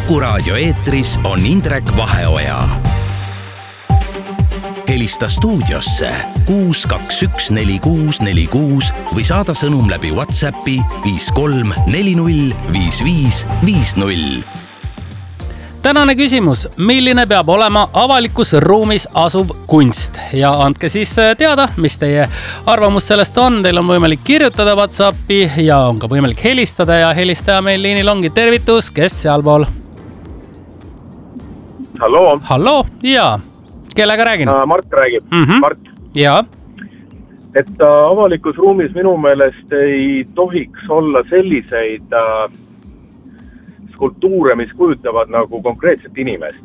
Kuku Raadio eetris on Indrek Vaheoja. Helista stuudiosse 6214646 või saada sõnum läbi WhatsAppi 53405550. Tänane küsimus, milline peab olema avalikus ruumis asuv kunst? Ja andke siis teada, mis teie arvamus sellest on. Teil on võimalik kirjutada WhatsAppi ja on ka võimalik helistada ja helistaja meil liinil ongi. Tervitus, kes sealpool? Hallo. Hallo, jaa. Kellega räägin? Mart räägib. Mart. Jaa. Et avalikus ruumis minu meelest ei tohiks olla selliseid skulptuure, mis kujutavad nagu konkreetset inimest.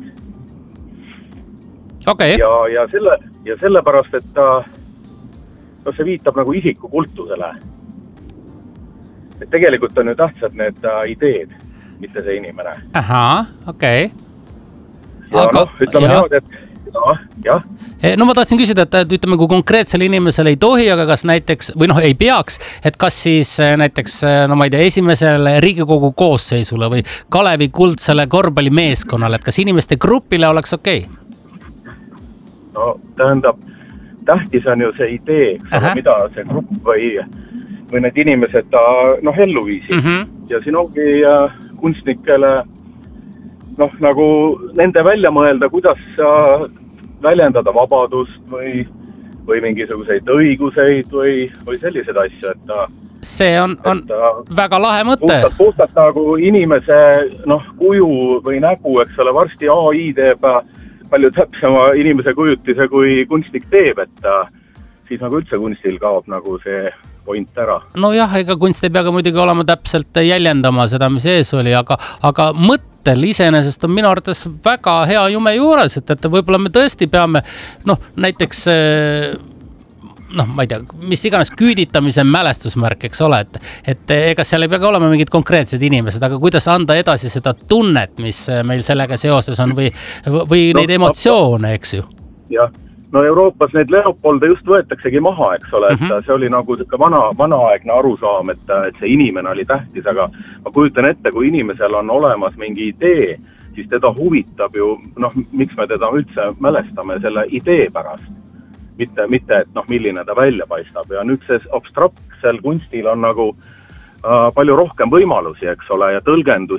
Okay. Ja sellepärast, et see viitab nagu isiku kultusele. Et tegelikult on ju tähtsad need ideed, mitte see inimene. Ahaa, okei. Ja ütleme niimoodi, et jah. No ma tahtsin küsida, et ütleme, kui konkreetsele inimesele ei tohi, aga kas näiteks, või ei peaks, et kas siis näiteks, ma ei tea, esimesele Riigikogu koosseisule või Kalevi kuldsele korvpallimeeskonnale, et kas inimeste grupile oleks okei? No tähendab, tähtis on ju see idee, mida see grupp või need inimesed ellu viisid. Ja siin ongi kunstnikele nagu nende välja mõelda, kuidas väljendada vabadust või mingisuguseid õiguseid või selliseid asju, et see on väga lahe mõte. Puhtalt nagu inimese kuju või nägu, eks ole, varsti AI teeb palju täpsema inimese kujutise, kui kunstnik teeb, et siis nagu üldse kunstil kaob nagu see point ära. No jah, ega kunst ei peagi muidugi olema täpselt jäljendama seda, mis ees oli, aga mõttel iseenesest on minu arvates väga hea jume juures, et võib-olla me tõesti peame, näiteks, ma ei tea, mis iganes küüditamise mälestusmärk, eks ole, et ega seal ei peagi olema mingid konkreetsed inimesed, aga kuidas anda edasi seda tunnet, mis meil sellega seoses on või neid emotsioone, eks ju? Jah. No Euroopas need Leopolde just võetaksegi maha, eks ole, et see oli nagu vanaaegne arusaam, et see inimene oli tähtis, aga ma kujutan ette, kui inimesel on olemas mingi idee, siis teda huvitab ju, miks me teda üldse mälestame selle idee pärast, mitte et milline ta välja paistab. Ja nüüd see abstraktsel kunstil on nagu palju rohkem võimalusi, eks ole, ja